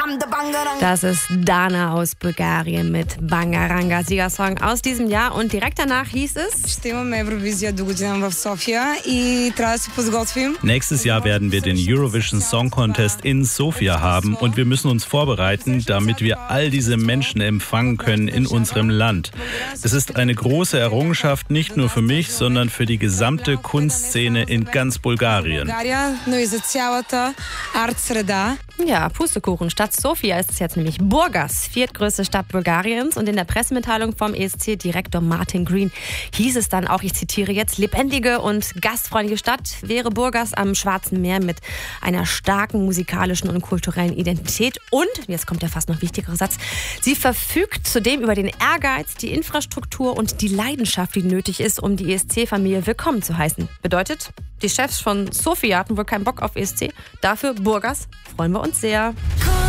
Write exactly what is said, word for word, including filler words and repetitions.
Das ist Dana aus Bulgarien mit Bangaranga, Siegersong aus diesem Jahr. Und direkt danach hieß es: Nächstes Jahr werden wir den Eurovision Song Contest in Sofia haben und wir müssen uns vorbereiten, damit wir all diese Menschen empfangen können in unserem Land. Es ist eine große Errungenschaft, nicht nur für mich, sondern für die gesamte Kunstszene in ganz Bulgarien. Ja, Pustekuchen. Statt Sofia ist es jetzt nämlich Burgas, viertgrößte Stadt Bulgariens. Und in der Pressemitteilung vom E S C-Direktor Martin Green hieß es dann auch, ich zitiere jetzt: lebendige und gastfreundliche Stadt wäre Burgas am Schwarzen Meer mit einer starken musikalischen und kulturellen Identität. Und, jetzt kommt der fast noch wichtigere Satz, sie verfügt zudem über den Ehrgeiz, die Infrastruktur und die Leidenschaft, die nötig ist, um die E S C-Familie willkommen zu heißen. Bedeutet, die Chefs von Sofia hatten wohl keinen Bock auf E S C. Dafür Burgas freuen wir uns sehr.